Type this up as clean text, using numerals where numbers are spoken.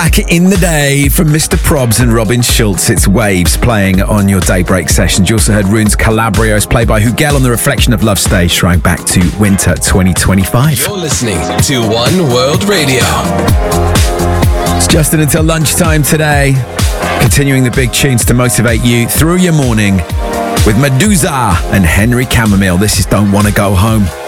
Back in the day from Mr. Probs and Robin Schulz, it's Waves playing on your Daybreak sessions. You also heard Rune's Calabrios played by Hugel on the Reflection of Love stage, throwing back to winter 2025. You're listening to One World Radio. It's Justin until lunchtime today, continuing the big tunes to motivate you through your morning with Medusa and Henry Chamomile. This is Don't Wanna Go Home.